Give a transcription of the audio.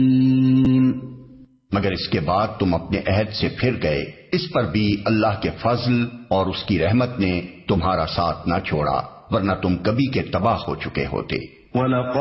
मगर इसके बाद तुम अपने अहद से फिर गए। इस पर भी अल्लाह के फजल और उसकी रहमत ने तुम्हारा साथ न छोड़ा, वरना तुम कभी के तबाह हो चुके होते।